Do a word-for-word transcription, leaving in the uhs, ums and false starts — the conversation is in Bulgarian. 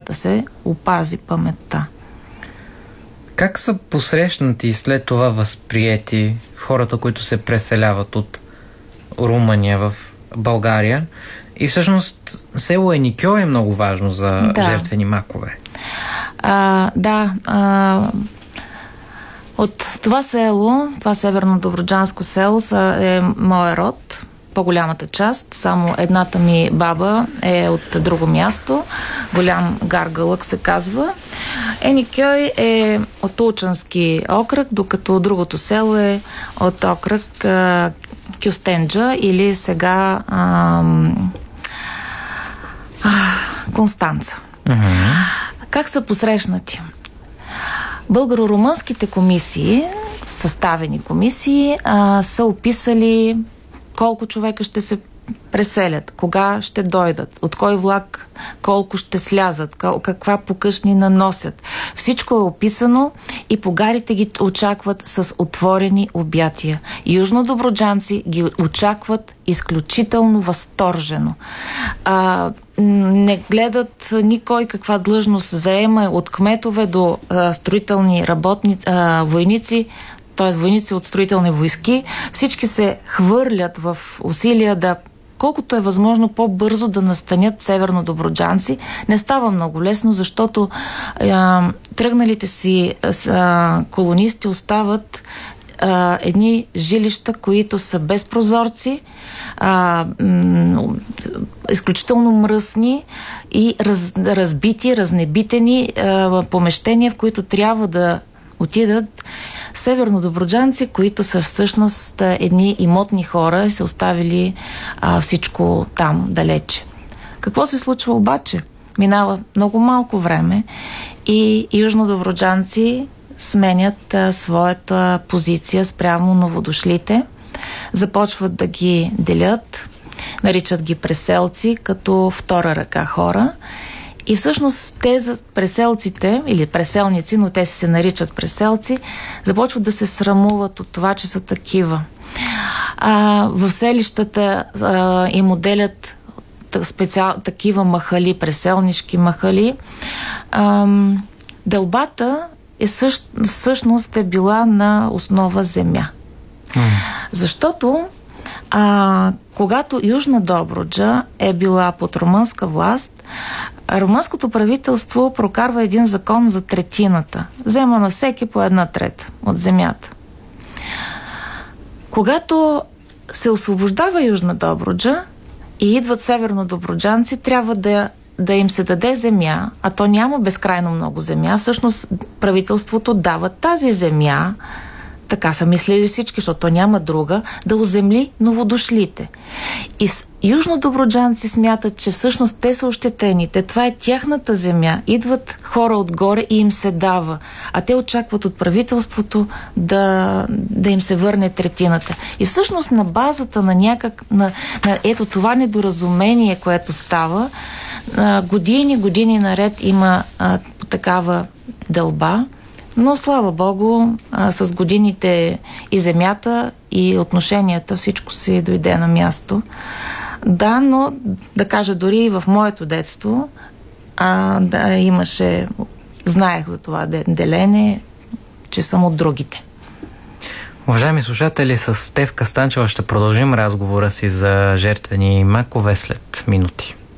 да се опази паметта. Как са посрещнати и след това възприети хората, които се преселяват от Румъния в България? И всъщност село Еникьо е много важно за да. жертвени макове. А, да. А, от това село, това северно добруджанско село е моя род, по-голямата част. Само едната ми баба е от друго място. Голям Гаргалък се казва. Еникьой е от Улчански окръг, докато другото село е от окръг а, Кюстенджа или сега а, а, Констанца. Uh-huh. Как са посрещнати? Българо-румънските комисии, съставени комисии, а, са описали колко човека ще се преселят, кога ще дойдат, от кой влак колко ще слязат, каква покъшнина носят. Всичко е описано и погарите ги очакват с отворени обятия. Южнодобруджанци ги очакват изключително възторжено. А, не гледат никой каква длъжност заема, от кметове до а, строителни работници, а, войници, т.е. войници от строителни войски. Всички се хвърлят в усилия да колкото е възможно по-бързо да настанят севернодобруджанци. Не става много лесно, защото а, тръгналите си а, колонисти остават а, едни жилища, които са без прозорци, а, м- изключително мръсни и раз, разбити, разнебитени а, помещения, в които трябва да отидат севернодобруджанци, които са всъщност едни имотни хора и са оставили а, всичко там далече. Какво се случва обаче? Минава много малко време и южнодобруджанци сменят а, своята позиция спрямо новодошлите, започват да ги делят, наричат ги преселци като втора ръка хора. И всъщност те за преселците, или преселници, но те се наричат преселци, започват да се срамуват от това, че са такива. А, в селищата а, им отделят специал, такива махали, преселнишки махали. А, дълбата е същ, всъщност е била на основа земя. Mm. Защото а, когато Южна Добруджа е била под румънска власт, румънското правителство прокарва един закон за третината. Взема на всеки по една трета от земята. Когато се освобождава Южна Добруджа и идват севернодобруджанци, трябва да, да им се даде земя, а то няма безкрайно много земя. Всъщност правителството дава тази земя, така са мислили всички, защото няма друга, да оземли новодошлите. И южнодобруджанци смятат, че всъщност те са ощетените. Това е тяхната земя. Идват хора отгоре и им се дава. А те очакват от правителството да, да им се върне третината. И всъщност на базата на някак... На, на ето това недоразумение, което става, а, години, години наред има а, такава дълба. Но, слава Богу, а, с годините и земята, и отношенията, всичко си дойде на място. Да, но да кажа, дори и в моето детство а, да, имаше, знаех за това делене, че съм от другите. Уважаеми слушатели, с Стефка Станчева ще продължим разговора си за жертвени макове след минути.